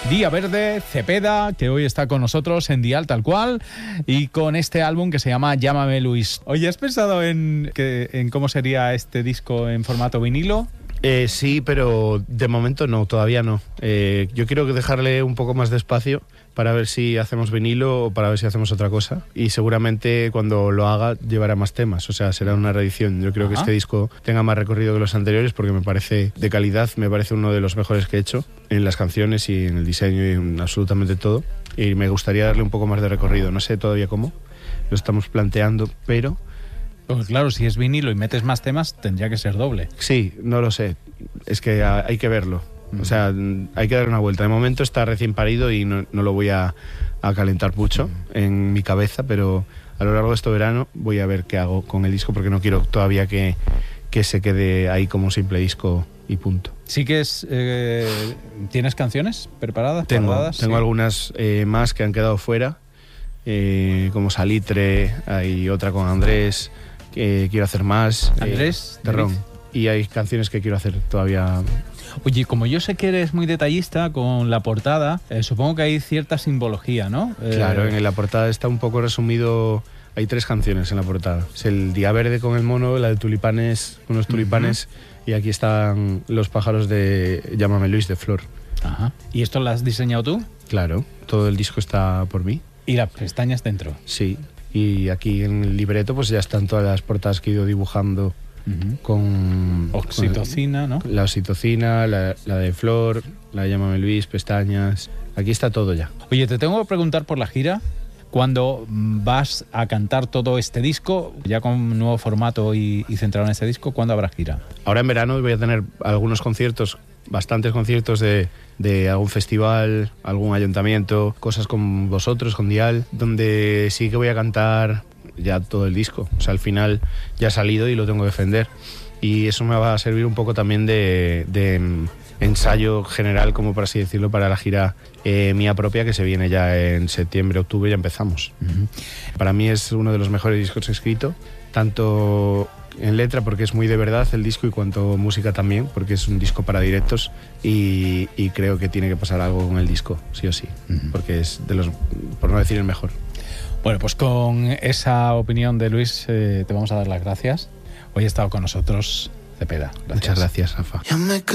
Día Verde, Cepeda, que hoy está con nosotros en Dial Tal Cual, y con este álbum que se llama Llámame Luis. Oye, ¿has pensado en cómo sería este disco en formato vinilo? Sí, pero de momento no, todavía no. Yo quiero dejarle un poco más de espacio para ver si hacemos vinilo o para ver si hacemos otra cosa. Y seguramente cuando lo haga llevará más temas, o sea, será una reedición. Yo creo que este disco tenga más recorrido que los anteriores porque me parece de calidad, me parece uno de los mejores que he hecho en las canciones y en el diseño y en absolutamente todo. Y me gustaría darle un poco más de recorrido, no sé todavía cómo, lo estamos planteando, pero... Pues claro, si es vinilo y metes más temas, tendría que ser doble. Sí, no lo sé, es que hay que verlo. O sea, hay que dar una vuelta. De momento está recién parido y no lo voy a calentar mucho en mi cabeza, pero a lo largo de este verano voy a ver qué hago con el disco porque no quiero todavía que se quede ahí como un simple disco y punto. Sí que es... ¿Tienes canciones preparadas? Tengo ¿Sí? algunas más que han quedado fuera, como Salitre, hay otra con Andrés, que quiero hacer más. Andrés Terrón. Y hay canciones que quiero hacer todavía. Oye, como yo sé que eres muy detallista con la portada, supongo que hay cierta simbología, ¿no? Claro, en la portada está un poco resumido. Hay 3 canciones en la portada. Es el Día Verde con el mono, la de tulipanes, unos tulipanes, y aquí están los pájaros de Llámame Luis, de Flor. Ajá. ¿Y esto lo has diseñado tú? Claro, todo el disco está por mí. ¿Y las pestañas dentro? Sí, y aquí en el libreto pues ya están todas las portadas que he ido dibujando. Con oxitocina, ¿no? La oxitocina, la de Flor, la de Llámame Luis, pestañas. Aquí está todo ya. Oye, te tengo que preguntar por la gira. Cuando vas a cantar todo este disco, ya con un nuevo formato y centrado en este disco, ¿cuándo habrá gira? Ahora en verano voy a tener algunos conciertos, bastantes conciertos de algún festival, algún ayuntamiento, cosas con vosotros, con Dial, donde sí que voy a cantar ya todo el disco. O sea, al final ya ha salido y lo tengo que defender. Y eso me va a servir un poco también de ensayo general, como por así decirlo, para la gira mía propia, que se viene ya en septiembre, octubre, ya empezamos. Para mí es uno de los mejores discos que he escrito, tanto en letra porque es muy de verdad el disco y cuanto música también, porque es un disco para directos y creo que tiene que pasar algo con el disco, sí o sí, porque es de los, por no decir el mejor. Bueno, pues con esa opinión de Luis te vamos a dar las gracias. Hoy ha estado con nosotros Cepeda. Muchas gracias, Rafa.